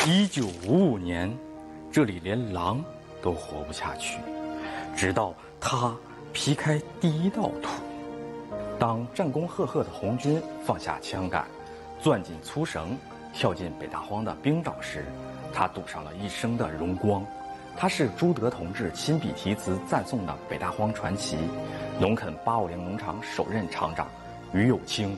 1955年，这里连狼都活不下去，直到他劈开第一道土。当战功赫赫的红军放下枪杆，攥紧粗绳，跳进北大荒的冰沼时，他赌上了一生的荣光。他是朱德同志亲笔题词赞颂的北大荒传奇，农垦850农场首任厂长于有清。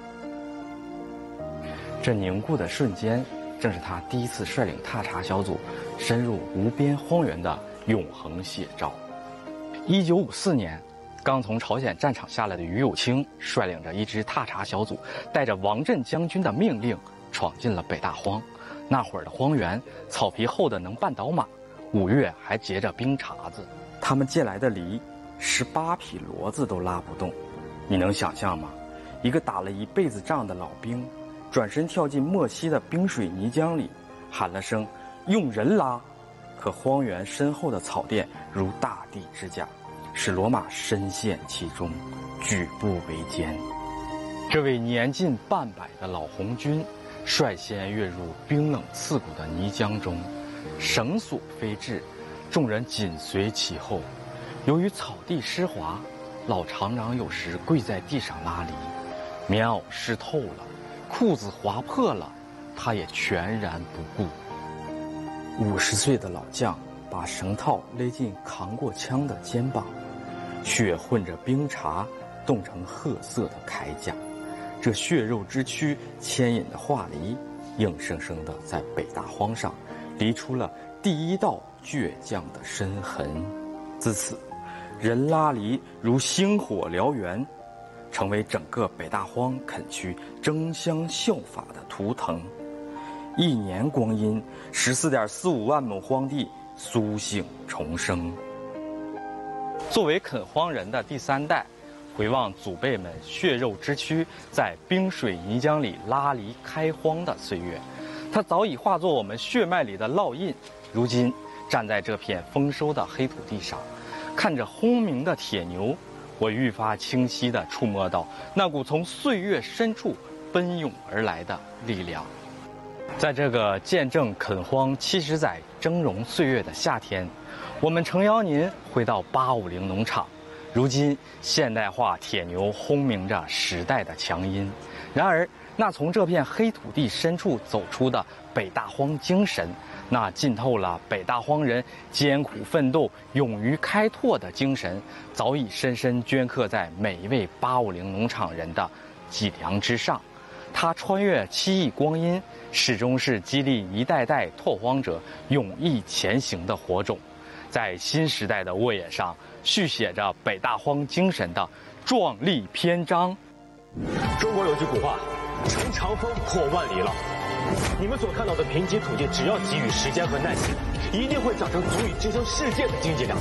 这凝固的瞬间，正是他第一次率领踏查小组深入无边荒原的永恒写照。1954年，刚从朝鲜战场下来的于有清率领着一支踏查小组，带着王震将军的命令，闯进了北大荒。那会儿的荒原，草皮厚的能绊倒马，5月还结着冰碴子。他们借来的犁，18匹骡子都拉不动。你能想象吗？一个打了一辈子仗的老兵，转身跳进漠西的冰水泥浆里，喊了声“用人拉”，可荒原深厚的草甸如大地之甲，使骡马深陷其中，举步维艰。这位年近半百的老红军，率先跃入冰冷刺骨的泥浆中，绳索飞至，众人紧随其后。由于草地湿滑，老厂长有时跪在地上拉犁，棉袄湿透了，裤子划破了，他也全然不顾。50岁的老将把绳套勒进扛过枪的肩膀，血混着冰碴，冻成褐色的铠甲。这血肉之躯牵引的画犁，硬生生地在北大荒上犁出了第一道倔强的深痕。自此，人拉犁如星火燎原，成为整个北大荒垦区争相效法的图腾。1年光阴，14.45万亩荒地苏醒重生。作为垦荒人的第3代，回望祖辈们血肉之躯在冰水泥浆里拉犁开荒的岁月，它早已化作我们血脉里的烙印。如今站在这片丰收的黑土地上，看着轰鸣的铁牛，我愈发清晰地触摸到那股从岁月深处奔涌而来的力量。在这个见证垦荒70载峥嵘岁月的夏天，我们诚邀您回到850农场。如今现代化铁牛轰鸣着时代的强音，然而那从这片黑土地深处走出的北大荒精神，那浸透了北大荒人艰苦奋斗、勇于开拓的精神，早已深深镌刻在每一位850农场人的脊梁之上。它穿越7亿光阴，始终是激励一代代拓荒者勇毅前行的火种，在新时代的沃野上续写着北大荒精神的壮丽篇章。 中国有句古话，乘长风破万里了。你们所看到的贫瘠土地，只要给予时间和耐心，一定会长成足以支撑世界的经济量。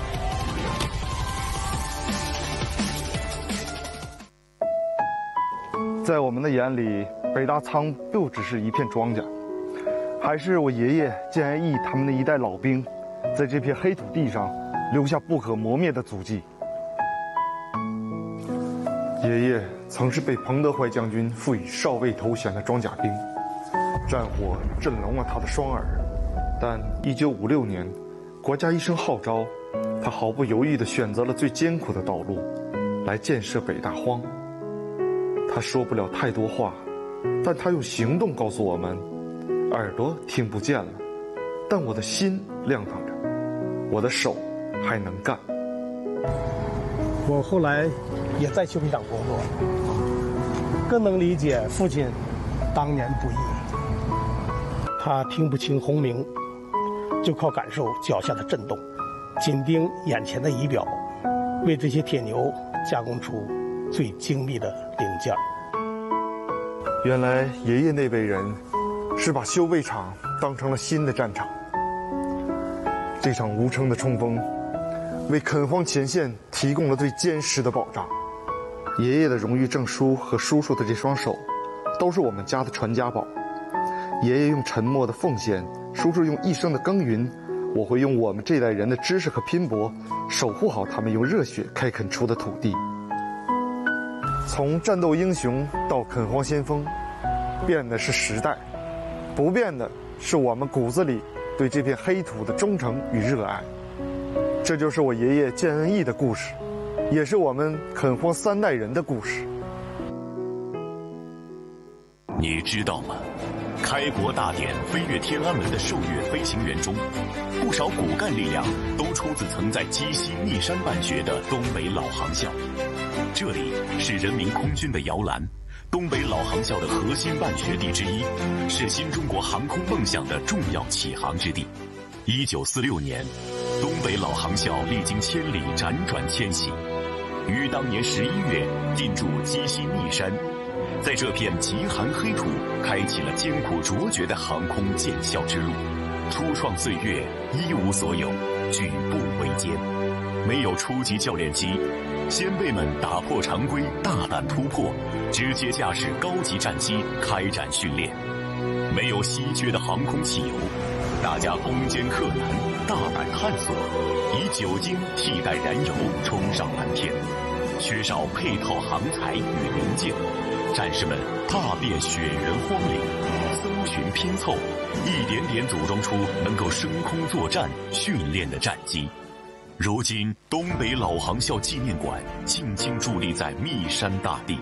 在我们的眼里，北大仓不只是一片庄稼，还是我爷爷建安义他们的一代老兵，在这片黑土地上留下不可磨灭的足迹。爷爷曾是被彭德怀将军赋予少尉头衔的装甲兵，战火震聋了他的双耳，但1956年，国家一声号召，他毫不犹豫地选择了最艰苦的道路，来建设北大荒。他说不了太多话，但他用行动告诉我们：耳朵听不见了，但我的心亮堂着，我的手还能干。 我后来也在修皮厂工作，更能理解父亲当年不易。他听不清轰鸣，就靠感受脚下的震动，紧盯眼前的仪表，为这些铁牛加工出最精密的零件。 原来爷爷那辈人是把修备厂当成了新的战场。这场无声的冲锋，为垦荒前线提供了最坚实的保障。爷爷的荣誉证书和叔叔的这双手，都是我们家的传家宝。爷爷用沉默的奉献，叔叔用一生的耕耘，我会用我们这代人的知识和拼搏，守护好他们用热血开垦出的土地。从战斗英雄到垦荒先锋，变的是时代，不变的是我们骨子里对这片黑土的忠诚与热爱。这就是我爷爷建恩义的故事，也是我们垦荒3代人的故事。 你知道吗？开国大典飞越天安门的受阅飞行员中，不少骨干力量都出自曾在鸡西密山办学的东北老航校。这里是人民空军的摇篮，东北老航校的核心办学地之一，是新中国航空梦想的重要起航之地。1946年，东北老航校历经千里辗转迁徙，于当年11月进驻鸡西密山，在这片极寒黑土开启了艰苦卓绝的航空建校之路。初创岁月一无所有，举步维艰，没有初级教练机，先辈们打破常规，大胆突破，直接驾驶高级战机开展训练。没有稀缺的航空汽油，大家攻坚克难，大胆探索，以酒精替代燃油冲上蓝天。缺少配套航材与零件，战士们踏遍雪原荒岭，搜寻拼凑，一点点组装出能够升空作战训练的战机。如今，东北老航校纪念馆静静伫立在密山大地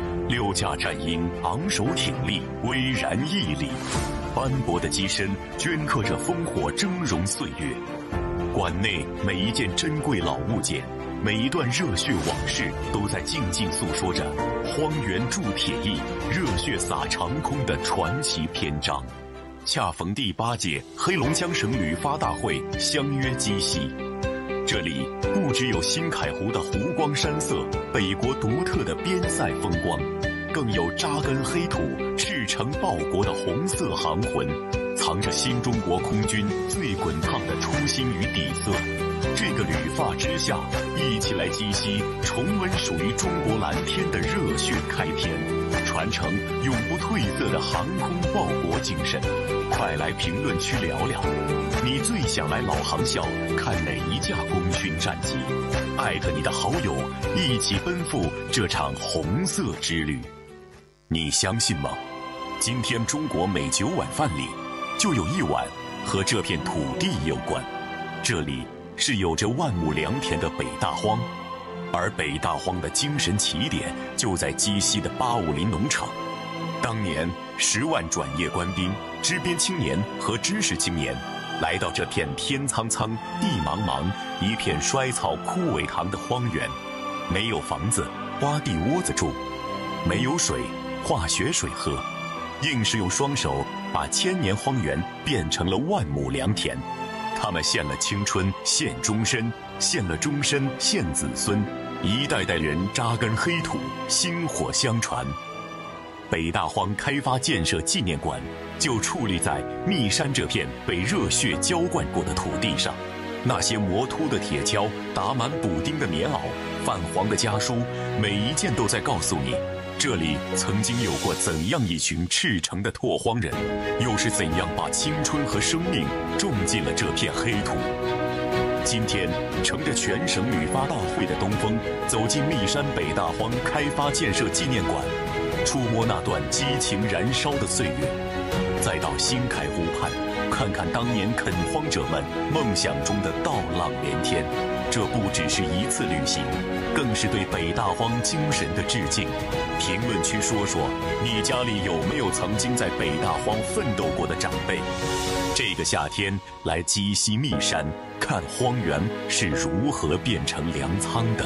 ，6架战鹰昂首挺立，巍然屹立，斑驳的机身镌刻着烽火峥嵘岁月。馆内每一件珍贵老物件，每一段热血往事，都在静静诉说着荒原铸铁翼、热血洒长空的传奇篇章。恰逢第8届黑龙江省旅发大会相约鸡西，这里不只有新凯湖的湖光山色，北国独特的边塞风光，更有扎根黑土、赤诚报国的红色航魂，藏着新中国空军最滚烫的初心与底色。这个旅发之夏，一起来鸡西重温属于中国蓝天的热血开篇，传承永不褪色的航空报国精神。快来评论区聊聊，你最想来老航校看哪一架功勋战机？艾特你的好友，一起奔赴这场红色之旅。你相信吗？今天中国每9碗饭里，就有1碗和这片土地有关。这里是有着万亩良田的北大荒，而北大荒的精神起点就在鸡西的850农场。当年10万转业官兵、支边青年和知识青年来到这片天苍苍、地茫茫、一片衰草枯萎堂的荒原，没有房子，挖地窝子住；没有水，化学水喝，硬是用双手把1000年荒原变成了万亩良田。他们献了青春，献终身，献了终身，献子孙，一代代人扎根黑土，薪火相传。北大荒开发建设纪念馆就矗立在密山这片被热血浇灌过的土地上，那些磨秃的铁锹、打满补丁的棉袄、泛黄的家书，每一件都在告诉你，这里曾经有过怎样一群赤诚的拓荒人，又是怎样把青春和生命种进了这片黑土。今天，乘着全省旅发大会的东风，走进密山北大荒开发建设纪念馆，触摸那段激情燃烧的岁月，再到新凯湖畔，看看当年垦荒者们梦想中的稻浪连天。这不只是一次旅行，更是对北大荒精神的致敬。评论区说说，你家里有没有曾经在北大荒奋斗过的长辈？这个夏天来鸡西密山，看荒原是如何变成粮仓的。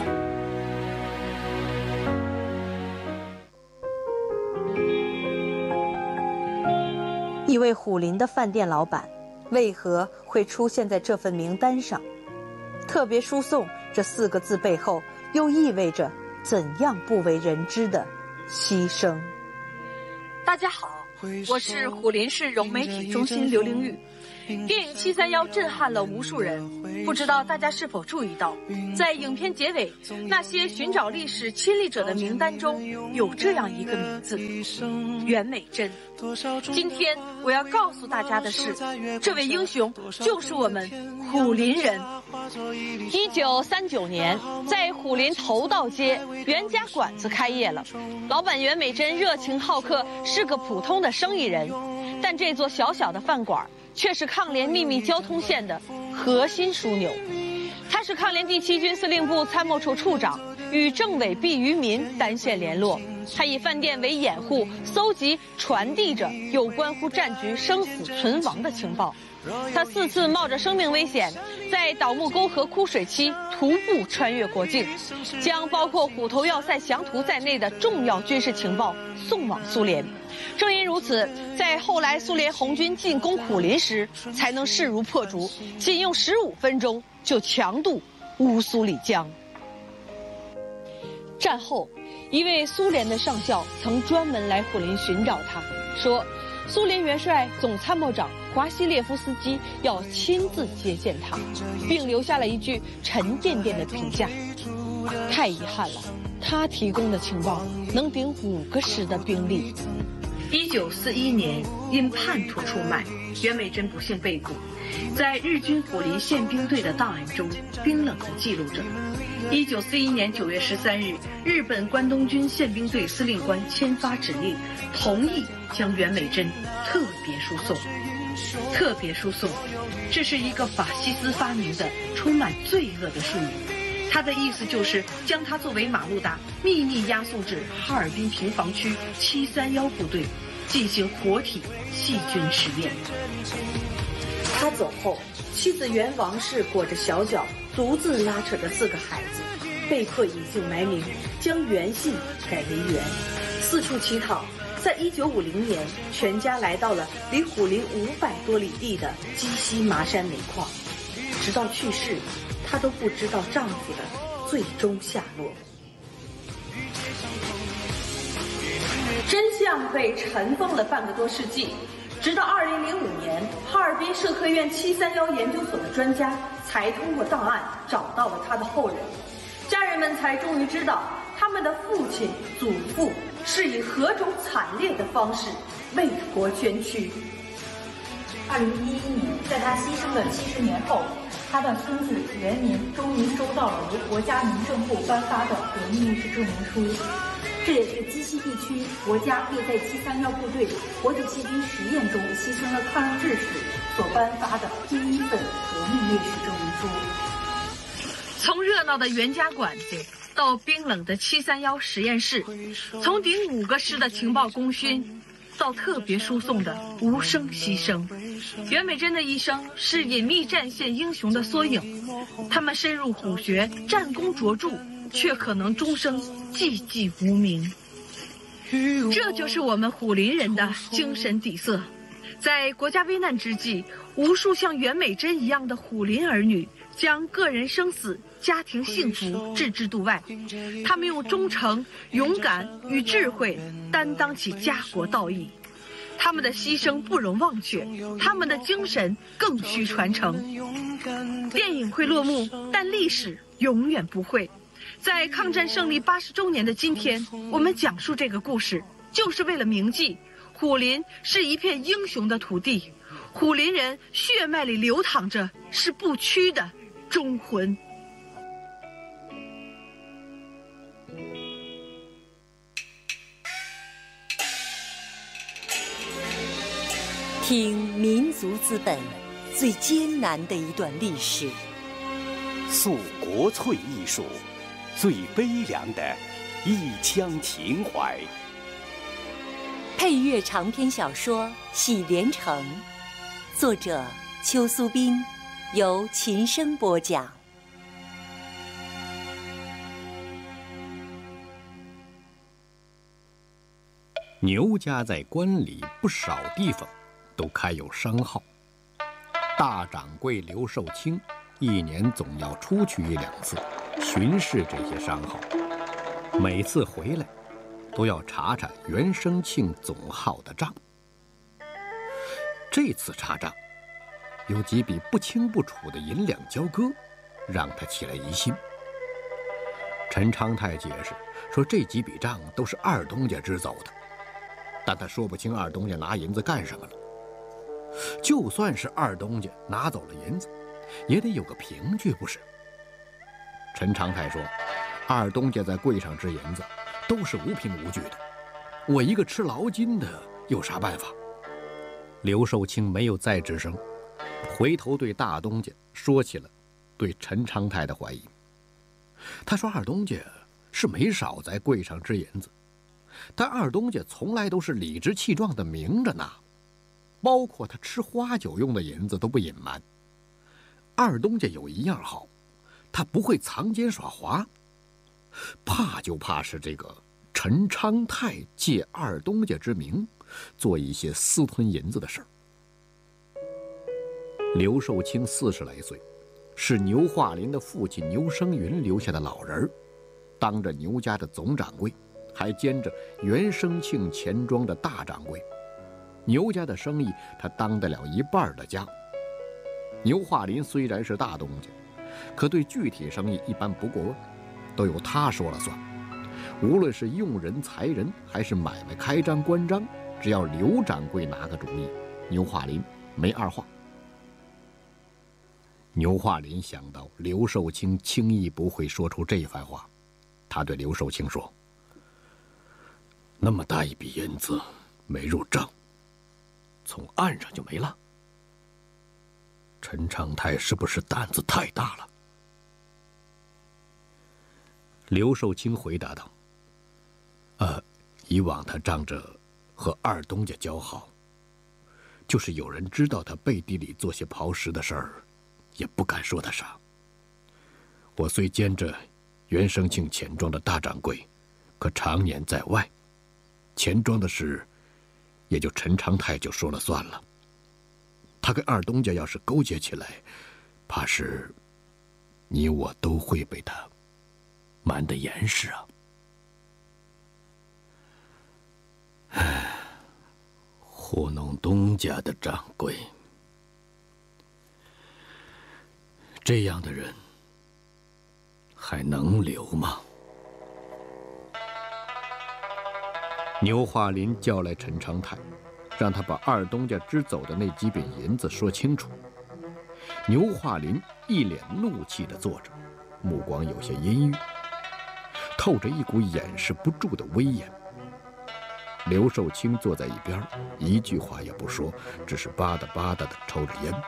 一位虎林的饭店老板，为何会出现在这份名单上？特别输送这4个字背后，又意味着怎样不为人知的牺牲？ 大家好，我是虎林市融媒体中心刘玲玉。电影《731》震撼了无数人，不知道大家是否注意到，在影片结尾，那些寻找历史亲历者的名单中有这样一个名字：袁美珍。今天我要告诉大家的是，这位英雄就是我们虎林人。1939年，在虎林头道街袁家馆子开业了，老板袁美珍热情好客，是个普通的生意人。 但这座小小的饭馆却是抗联秘密交通线的核心枢纽。它是抗联第7军司令部参谋处处长，与政委毕于民单线联络。他以饭店为掩护，搜集、传递着有关乎战局生死存亡的情报。他4次冒着生命危险，在倒木沟河枯水期徒步穿越国境，将包括虎头要塞详图在内的重要军事情报送往苏联。正因如此，在后来苏联红军进攻虎林时，才能势如破竹，仅用15分钟就强渡乌苏里江。战后，一位苏联的上校曾专门来虎林寻找他，说苏联元帅总参谋长华西列夫斯基要亲自接见他，并留下了一句沉甸甸的评价：太遗憾了，他提供的情报能顶5个师的兵力。1941年，因叛徒出卖，袁美珍不幸被捕。在日军虎林宪兵队的档案中，冰冷地记录着：1941年9月13日，日本关东军宪兵队司令官签发指令，同意将袁美珍特别输送。特别输送，这是一个法西斯发明的充满罪恶的术语。它的意思就是将它作为马路达，秘密押送至哈尔滨平房区731部队，进行活体细菌实验。他走后，妻子袁王氏裹着小脚，独自拉扯着4个孩子，被迫隐姓埋名，将袁姓改为袁，四处乞讨。在1950年，全家来到了离虎林500多里地的鸡西麻山煤矿，直到去世，她都不知道丈夫的最终下落。真相被尘封了半个多世纪，直到2005年，哈尔滨社科院731研究所的专家才通过档案找到了他的后人，家人们才终于知道他们的父亲、祖父是以何种惨烈的方式为国捐躯。 2011年，在他牺牲的70年后，他的孙子袁民终于收到了由国家民政部颁发的革命意识证明书，这也是鸡西地区国家为在731部队活体细菌实验中牺牲了抗日志士所颁发的第1份革命烈士证明书。 从热闹的袁家馆子到冰冷的731实验室，从顶5个师的情报功勋到特别输送的无声牺牲，袁美珍的一生是隐秘战线英雄的缩影。他们深入虎穴，战功卓著，却可能终生寂寂无名。这就是我们虎林人的精神底色。在国家危难之际，无数像袁美珍一样的虎林儿女将个人生死、家庭幸福置之度外，他们用忠诚、勇敢与智慧担当起家国道义。他们的牺牲不容忘却，他们的精神更需传承。电影会落幕，但历史永远不会。在抗战胜利80周年的今天，我们讲述这个故事，就是为了铭记虎林是一片英雄的土地，虎林人血脉里流淌着是不屈的忠魂。 听民族资本最艰难的一段历史， 诉国粹艺术最悲凉的一腔情怀。 配乐长篇小说《喜连城》，作者邱苏斌，由琴声播讲。 牛家在关里不少地方都开有商号，大掌柜刘寿清1年总要出去1、2次，巡视这些商号。每次回来，都要查查袁生庆总号的账。这次查账，有几笔不清不楚的银两交割，让他起了疑心。陈昌泰解释说，这几笔账都是二东家支走的，但他说不清二东家拿银子干什么了。就算是二东家拿走了银子，也得有个凭据不是？陈昌泰说，二东家在柜上支银子都是无凭无据的，我一个吃劳金的有啥办法？ 刘寿清没有再吱声，回头对大东家说起了对陈昌泰的怀疑。他说二东家是没少在柜上支银子，但二东家从来都是理直气壮的明着拿，包括他吃花酒用的银子都不隐瞒。二东家有一样好，他不会藏奸耍滑，怕就怕是这个陈昌泰借二东家之名做一些私吞银子的事儿。刘寿清40来岁，是牛化林的父亲牛生云留下的老人，当着牛家的总掌柜，还兼着袁生庆钱庄的大掌柜。牛家的生意他当得了一半的家。牛化林虽然是大东家，可对具体生意一般不过问，都由他说了算。无论是用人裁人，还是买卖开张关张，只要刘掌柜拿个主意，牛化林没二话。牛化林想到刘寿清轻易不会说出这番话，他对刘寿清说：“那么大一笔银子没入账，从岸上就没了。陈昌泰是不是胆子太大了？”刘寿清回答道：“以往他仗着和二东家交好，就是有人知道他背地里做些刨食的事儿，也不敢说他啥。我虽兼着袁生庆钱庄的大掌柜，可常年在外，钱庄的事也就陈昌泰就说了算了。他跟二东家要是勾结起来，怕是你我都会被他瞒得严实啊。”糊弄东家的掌柜，这样的人还能留吗？牛化林叫来陈昌泰，让他把二东家支走的那几笔银子说清楚。牛化林一脸怒气地坐着，目光有些阴郁，透着一股掩饰不住的威严。刘寿清坐在一边，一句话也不说，只是吧嗒吧嗒地抽着烟。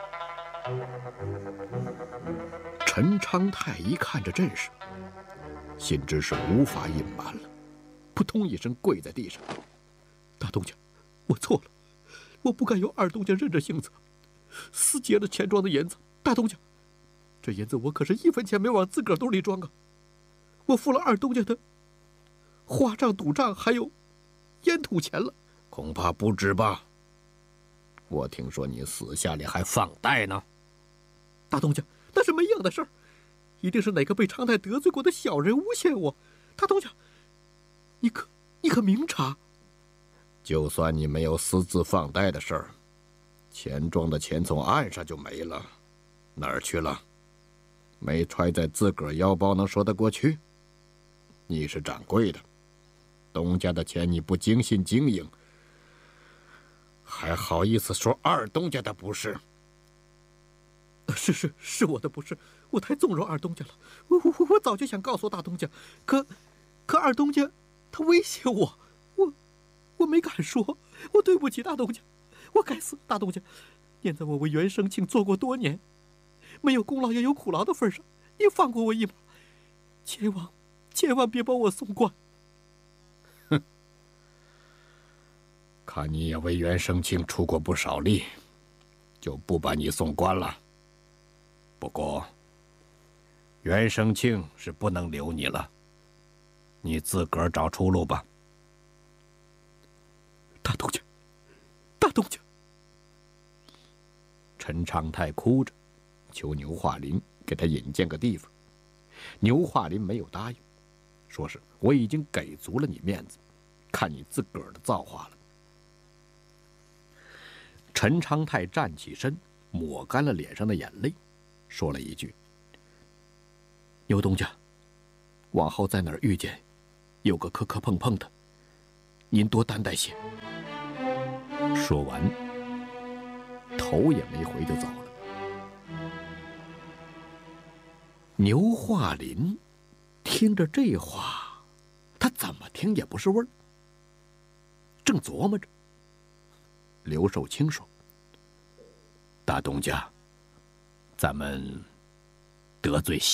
陈昌泰一看这阵势，心知是无法隐瞒了，扑通一声跪在地上：“大东家，我错了，我不该由二东家任着性子，私劫了钱庄的银子。大东家，这银子我可是1分钱没往自个儿兜里装啊！我付了二东家的花账、赌账，还有烟土钱了。恐怕不止吧？我听说你私下里还放贷呢。大东家，那是没样的事儿，一定是哪个被昌泰得罪过的小人诬陷我。大东家，你可明察。就算你没有私自放贷的事儿，钱庄的钱从岸上就没了，哪儿去了？没揣在自个儿腰包能说得过去？你是掌柜的，东家的钱你不精心经营，还好意思说二东家的不是？是我的不是，我太纵容二东家了。我早就想告诉大东家，可二东家他威胁我，我没敢说，我对不起大东家，我该死。大东家，念在我为袁生庆做过多年，没有功劳也有苦劳的份上，你放过我一马，千万别把我送官。哼，看你也为袁生庆出过不少力，就不把你送官了。不过袁生庆是不能留你了，你自个儿找出路吧。大东家，大东家！陈昌泰哭着求牛化林给他引荐个地方。牛化林没有答应，说是我已经给足了你面子，看你自个儿的造化了。陈昌泰站起身，抹干了脸上的眼泪，说了一句：“牛东家，往后在哪儿遇见，有个磕磕碰碰的，您多担待些。”说完，头也没回就走了。牛化林听着这话，他怎么听也不是味儿，正琢磨着，刘寿清说：“ 大东家，咱们得罪